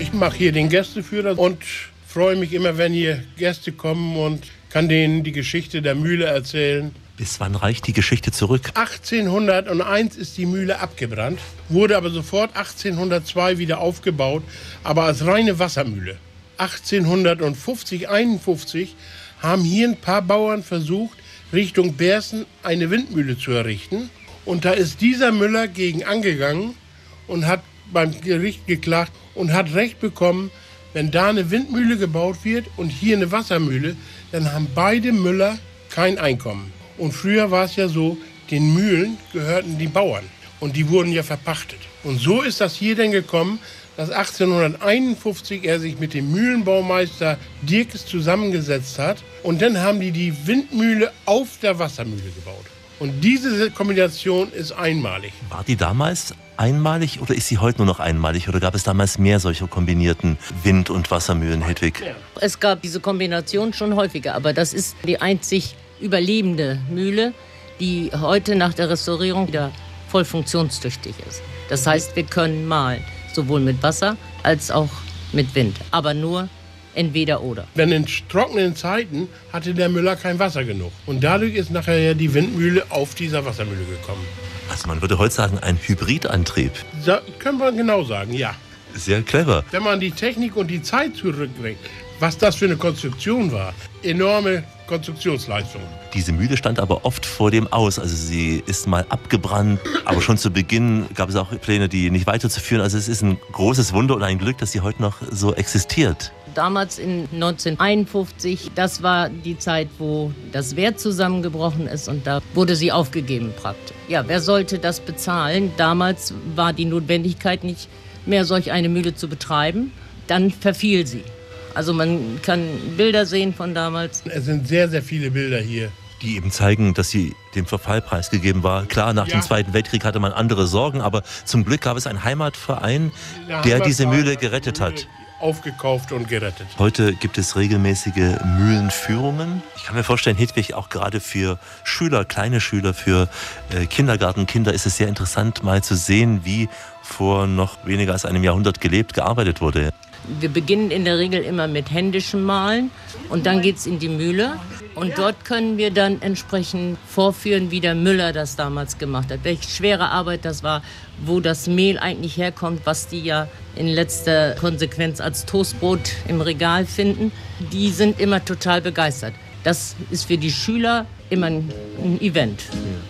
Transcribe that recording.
Ich mache hier den Gästeführer und freue mich immer, wenn hier Gäste kommen und kann denen die Geschichte der Mühle erzählen. Bis wann reicht die Geschichte zurück? 1801 ist die Mühle abgebrannt, wurde aber sofort 1802 wieder aufgebaut, aber als reine Wassermühle. 1850, 51 haben hier ein paar Bauern versucht, Richtung Berßen eine Windmühle zu errichten. Und da ist dieser Müller gegen angegangen und hat beim Gericht geklagt und hat Recht bekommen, wenn da eine Windmühle gebaut wird und hier eine Wassermühle, dann haben beide Müller kein Einkommen. Und früher war es ja so, den Mühlen gehörten die Bauern und die wurden ja verpachtet. Und so ist das hier denn gekommen, dass 1851 er sich mit dem Mühlenbaumeister Dirkes zusammengesetzt hat und dann haben die Windmühle auf der Wassermühle gebaut. Und diese Kombination ist einmalig. War die damals einmalig oder ist sie heute nur noch einmalig? Oder gab es damals mehr solcher kombinierten Wind- und Wassermühlen, Hedwig? Ja. Es gab diese Kombination schon häufiger, aber das ist die einzig überlebende Mühle, die heute nach der Restaurierung wieder voll funktionstüchtig ist. Das heißt, wir können mahlen, sowohl mit Wasser als auch mit Wind, aber nur entweder oder. Denn in trockenen Zeiten hatte der Müller kein Wasser genug. Und dadurch ist nachher ja die Windmühle auf dieser Wassermühle gekommen. Also man würde heute sagen, ein Hybridantrieb. Da können wir genau sagen, ja. Sehr clever. Wenn man die Technik und die Zeit zurückbringt, was das für eine Konstruktion war, enorme Konstruktionsleistung. Diese Mühle stand aber oft vor dem Aus. Also sie ist mal abgebrannt, aber schon zu Beginn gab es auch Pläne, die nicht weiterzuführen. Also es ist ein großes Wunder und ein Glück, dass sie heute noch so existiert. Damals in 1951, das war die Zeit, wo das Wehr zusammengebrochen ist und da wurde sie aufgegeben praktisch. Ja, wer sollte das bezahlen? Damals war die Notwendigkeit nicht mehr, solch eine Mühle zu betreiben. Dann verfiel sie. Also man kann Bilder sehen von damals. Es sind sehr, sehr viele Bilder hier. Die eben zeigen, dass sie dem Verfall preisgegeben war. Klar, nach dem Zweiten Weltkrieg hatte man andere Sorgen, aber zum Glück gab es einen Heimatverein, der diese Mühle gerettet hat. Aufgekauft und gerettet. Heute gibt es regelmäßige Mühlenführungen. Ich kann mir vorstellen, Hedwig, auch gerade für Schüler, kleine Schüler, für Kindergartenkinder ist es sehr interessant, mal zu sehen, wie vor noch weniger als einem Jahrhundert gearbeitet wurde. Wir beginnen in der Regel immer mit händischem Malen und dann geht's in die Mühle. Und dort können wir dann entsprechend vorführen, wie der Müller das damals gemacht hat. Welche schwere Arbeit das war, wo das Mehl eigentlich herkommt, was die ja in letzter Konsequenz als Toastbrot im Regal finden. Die sind immer total begeistert. Das ist für die Schüler immer ein Event.